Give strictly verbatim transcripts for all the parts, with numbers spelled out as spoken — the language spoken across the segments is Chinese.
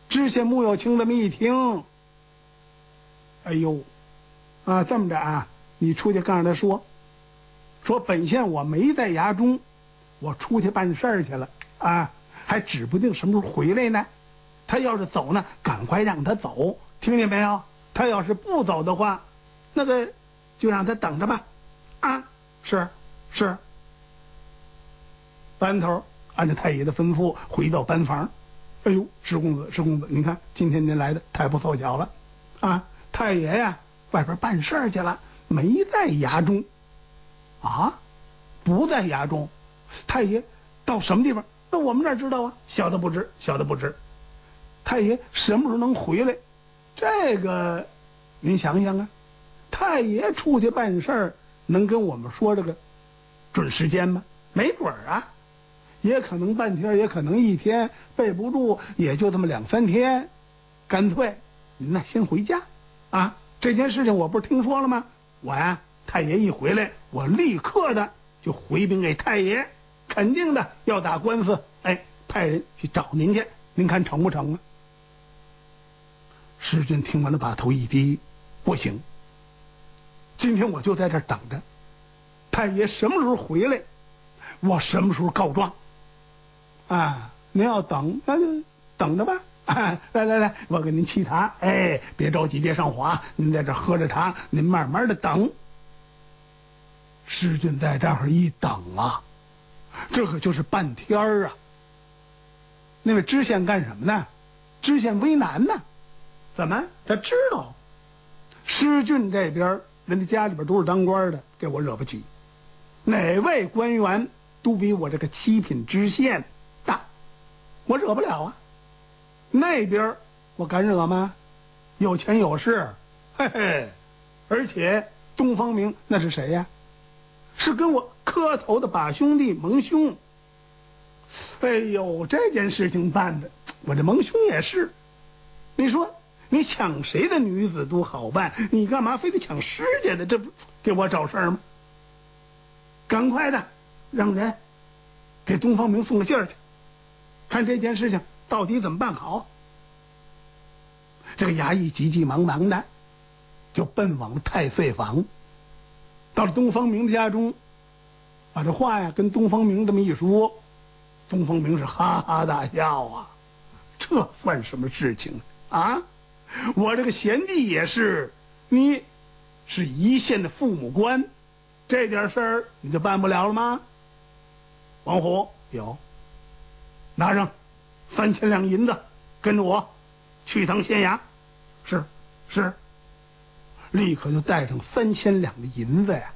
知县穆有清这么一听，哎呦，啊，这么着啊，你出去告诉他说，说本县我没在衙中，我出去办事儿去了啊，还指不定什么时候回来呢。他要是走呢，赶快让他走，听见没有？他要是不走的话，那个就让他等着吧。啊，是是。班头按照太爷的吩咐回到班房。哎呦，石公子，石公子，您看今天您来的太不凑巧了，啊，太爷呀外边办事儿去了，没在衙中。啊，不在衙中，太爷到什么地方？那我们哪知道啊？小的不知，小的不知。太爷什么时候能回来？这个您想想啊，太爷出去办事儿，能跟我们说这个准时间吗？没准儿啊，也可能半天，也可能一天，备不住也就这么两三天。干脆您呢先回家啊！这件事情我不是听说了吗？我呀，太爷一回来，我立刻的就回禀给太爷，肯定的要打官司，哎，派人去找您去，您看成不成啊？石俊听完了，把头一低，不行，今天我就在这儿等着，太爷什么时候回来，我什么时候告状。啊，您要等，那就等着吧。啊，来来来，我给您沏茶，哎，别着急，别上火，您在这喝着茶，您慢慢的等。石俊在这儿一等啊，这可就是半天儿啊。那位知县干什么呢？知县为难呢。怎么？他知道石俊这边人家家里边都是当官的，给我惹不起。哪位官员都比我这个七品知县大，我惹不了啊。那边我敢惹吗？有钱有势，嘿嘿。而且东方明那是谁呀？是跟我磕头的把兄弟蒙兄。哎呦，这件事情办的，我这蒙兄也是。你说你抢谁的女子都好办，你干嘛非得抢师家的？这不给我找事儿吗？赶快的让人给东方明送个信儿去，看这件事情到底怎么办好。这个衙役急急忙忙的就奔往了太岁坊，到了东方明的家中，把这话呀跟东方明这么一说，东方明是哈哈大笑啊，这算什么事情啊？我这个贤弟也是，你是一县的父母官，这点事儿你就办不了了吗？王虎有，拿上三千两银子，跟着我去趟县衙。是是，立刻就带上三千两的银子呀。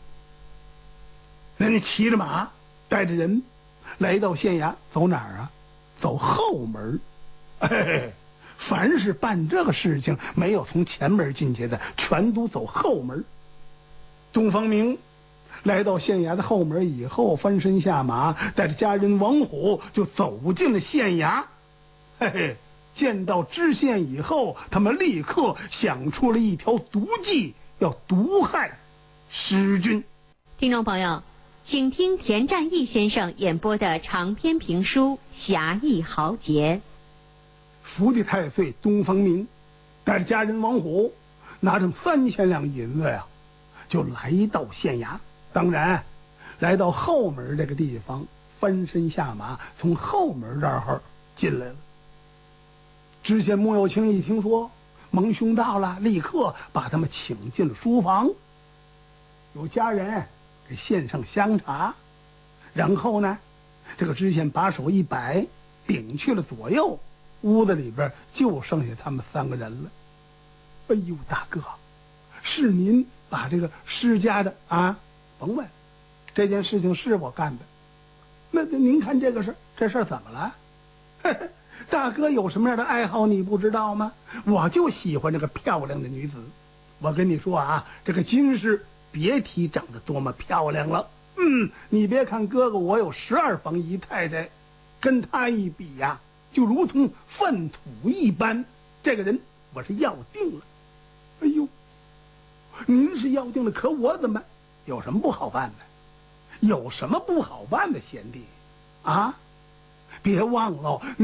人家骑着马，带着人来到县衙，走哪儿啊？走后门。哎，凡是办这个事情没有从前门进去的，全都走后门。东方明来到县衙的后门以后，翻身下马，带着家人王虎就走进了县衙。嘿嘿，见到知县以后，他们立刻想出了一条毒计，要毒害石俊。 听众朋友，请听田占义先生演播的长篇评书《侠义豪杰》。 福地太岁东方明带着家人王虎，拿着三千两银子呀，就来到县衙。当然，来到后门这个地方，翻身下马，从后门这儿进来了。知县穆有清一听说蒙兄到了，立刻把他们请进了书房，有家人给献上香茶，然后呢，这个知县把手一摆，顶去了左右，屋子里边就剩下他们三个人了。哎呦，大哥，是您把这个施家的啊，甭问，这件事情是我干的。那您看这个事，这事儿怎么了？嘿嘿，大哥有什么样的爱好你不知道吗？我就喜欢这个漂亮的女子。我跟你说啊，这个金氏别提长得多么漂亮了。嗯，你别看哥哥我有十二房姨太太，跟她一比呀、啊，就如同粪土一般。这个人我是要定了。哎呦，您是要定了，可我怎么有什么不好办的？有什么不好办的，贤弟啊？别忘了